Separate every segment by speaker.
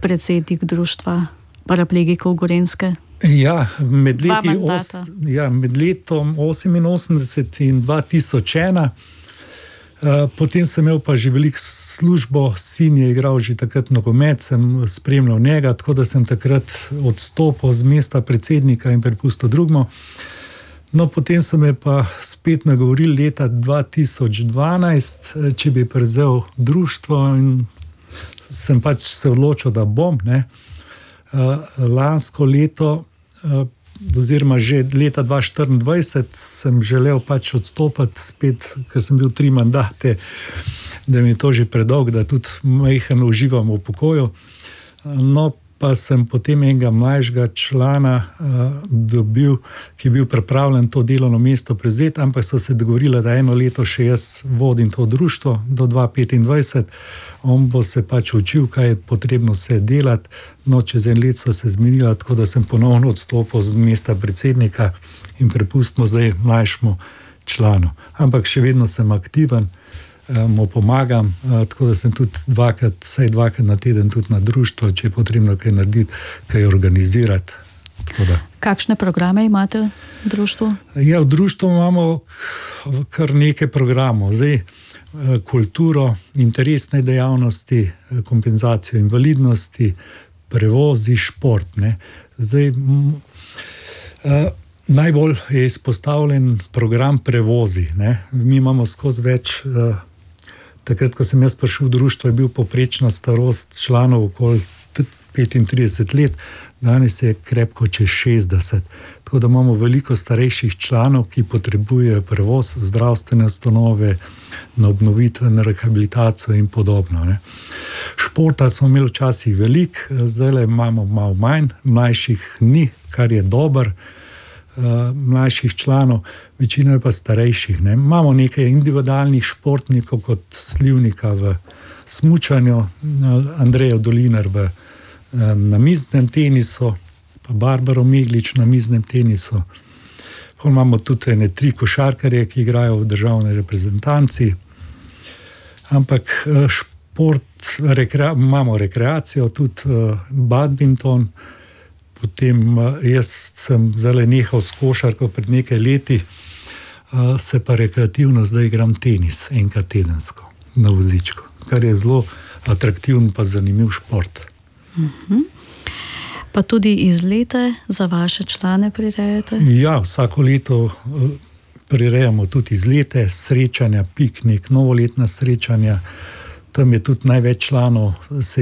Speaker 1: predsednik društva paraplegikov Gorenjske.
Speaker 2: Ja, med letom 88 in 2001. Potem sem imel pa že veliko službo, sin je igral že takrat nogomet, sem spremljal njega, tako da sem takrat odstopil z mesta predsednika in prepustil drugemu. No, potem so me pa spet nagovorili leta 2012, če bi prevzel društvo, in sem pač se odločil, da bom, ne. Lansko leto, oziroma že leta 2024 sem želel pač odstopiti spet, ker sem bil 3 mandate, da mi je to že predolgo, da tudi majhen uživam v pokoju. No, pa sem potem enega mlajšega člana dobil, ki je bil pripravljen to delovno mesto prevzeti, ampak so se dogovorili, da 1 leto še jaz vodim to društvo do 2025. On bo se pač učil, kaj je potrebno vse delati. No, čez 1 let so se zmenila, tako da sem ponovno odstopil z mesta predsednika in prepustimo zdaj mlajšemu članu. Ampak še vedno sem aktiven, mu pomagam, tako da sem tudi vsaj dvakrat na teden tudi na društvu, če je potrebno kaj narediti, kaj organizirati.
Speaker 1: Kakšne programe imate v društvu?
Speaker 2: Ja, v društvu imamo kar nekaj programov. Zdaj, kulturo, interesne dejavnosti, kompenzacijo invalidnosti, prevozi, šport, ne. Zdaj, najbolj je izpostavljen program prevozi, ne. Mi imamo skozi več, takrat, ko sem jaz prišel v društvo, je bil povprečna starost članov okoli 35 let, danes je krepko čez 60. Tako da imamo veliko starejših članov, ki potrebujejo prevoz v zdravstvene ustanove, na obnovitveno rehabilitacijo in podobno, ne. Športa smo imeli včasih veliko, zdaj imamo malo manj, mlajših ni, kar je dobro, mlajših članov, večina je pa starejših, ne. Imamo nekaj individualnih športnikov, kot Slivnika v smučanju, Andrejo Dolinar v namiznem tenisu, pa Barbaro Meglič na namiznem tenisu. Imamo tudi 3 košarkarje, ki igrajo v državni reprezentanci. Ampak šport, imamo rekreacijo, tudi badminton. Potem jaz sem zdaj nehal s košarko pred nekaj leti, se pa rekreativno zdaj igram tenis enkrat tedensko na vozičku, kar je zelo atraktiven pa zanimiv šport.
Speaker 1: Pa tudi izlete za vaše člane prirejate? Ja,
Speaker 2: vsako leto prirejamo tudi izlete, srečanja, piknik, novoletna srečanja. Tam je tudi največ članov, se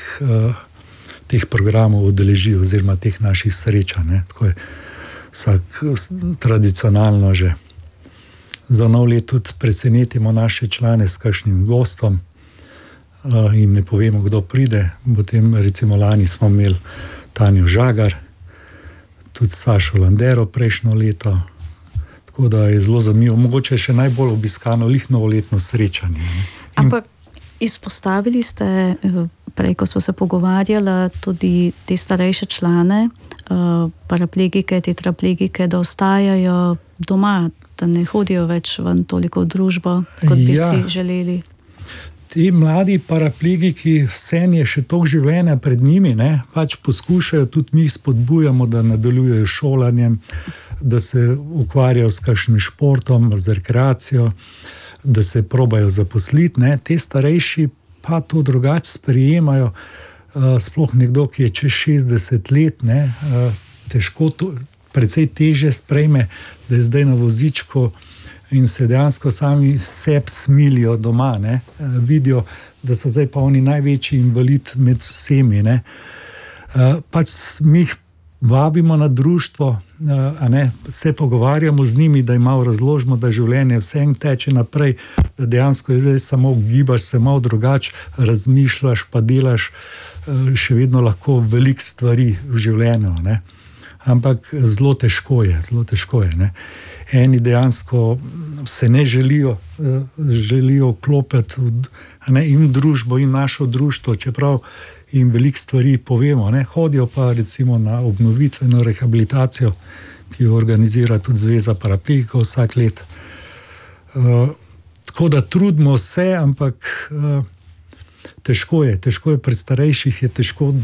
Speaker 2: teh programov udeleži oziroma teh naših srečanj, ne. Tako je vsak tradicionalno že. Za nov let tudi presenetimo naše člane s kakšnim gostom, jim ne povemo, kdo pride. Potem recimo lani smo imeli Tanjo Žagar, tudi Sašo Landero prejšnjo leto. Tako da je zelo zanimivo. Mogoče še najbolj obiskano novoletno srečanje, ne.
Speaker 1: Ampak izpostavili ste, prej, ko smo se pogovarjali, tudi te starejše člane, paraplegike, tetraplegike, da ostajajo doma, da ne hodijo več ven toliko v družbo, kot bi si želeli.
Speaker 2: Ti mladi paraplegiki, vseeno je še toliko življenja pred njimi, ne, pač poskušajo, tudi mi jih spodbujamo, da nadaljujejo šolanjem, da se ukvarjajo s kakšnim športom, z rekreacijo, da se probajo zaposliti, ne. Te starejši pa to drugače sprejemajo, sploh nekdo, ki je čez 60 let, ne, težko to, precej težje sprejme, da je zdaj na vozičku in se dejansko sami sebi smilijo doma, ne. Vidijo, da so zdaj pa oni največji invalid med vsemi, ne. Pač mi jih vabimo na društvo, a ne, se pogovarjamo z njimi, da jim malo razložimo, da življenje vseeno teče naprej, da dejansko je zdaj samo gibaš se malo drugače, razmišljaš pa delaš še vedno lahko veliko stvari v življenju, ne. Ampak zelo težko je, ne. Eni dejansko se ne želijo vklopiti in v družbo in našo društvo, čeprav jim veliko stvari povemo, ne. Hodijo pa recimo na obnovitveno rehabilitacijo, ki jo organizira tudi Zveza paraplegikov vsak let. Tako da trudimo se, ampak težko je pri starejših je težko